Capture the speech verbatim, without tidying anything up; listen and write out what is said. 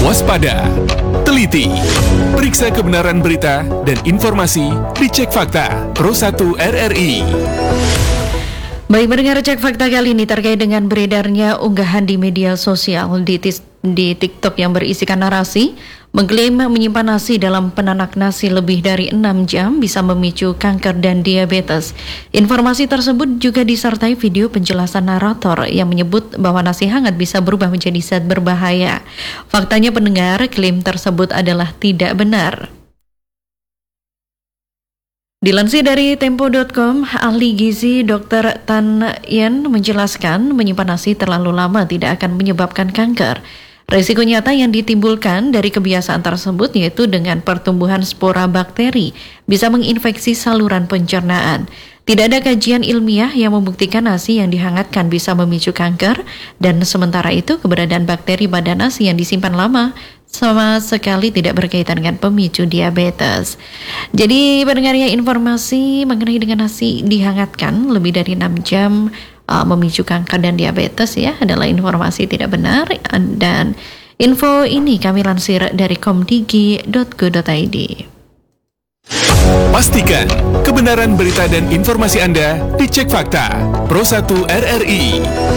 Waspada, teliti, periksa kebenaran berita dan informasi dicek fakta Pro satu R R I. Baik, mendengar cek fakta kali ini terkait dengan beredarnya unggahan di media sosial di, di TikTok yang berisikan narasi mengklaim menyimpan nasi dalam penanak nasi lebih dari enam jam bisa memicu kanker dan diabetes. Informasi tersebut juga disertai video penjelasan narator yang menyebut bahwa nasi hangat bisa berubah menjadi zat berbahaya. Faktanya pendengar, klaim tersebut adalah tidak benar. Dilansir dari tempo dot com, ahli gizi dokter Tan Yen menjelaskan menyimpan nasi terlalu lama tidak akan menyebabkan kanker. Risiko nyata yang ditimbulkan dari kebiasaan tersebut yaitu dengan pertumbuhan spora bakteri bisa menginfeksi saluran pencernaan. Tidak ada kajian ilmiah yang membuktikan nasi yang dihangatkan bisa memicu kanker, dan sementara itu keberadaan bakteri pada nasi yang disimpan lama sama sekali tidak berkaitan dengan pemicu diabetes. Jadi pendengarnya, informasi mengenai dengan nasi dihangatkan lebih dari enam jam uh, memicu kanker dan diabetes ya adalah informasi tidak benar, dan info ini kami lansir dari komdigi dot go dot i d. Pastikan kebenaran berita dan informasi Anda dicek fakta Pro satu R R I.